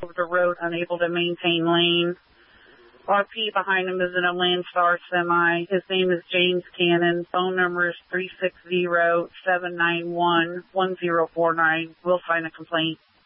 of the road, unable to maintain lane. RP behind him is in a Landstar semi. His name is James Cannon. Phone number is 360-791-1049. We'll sign a complaint.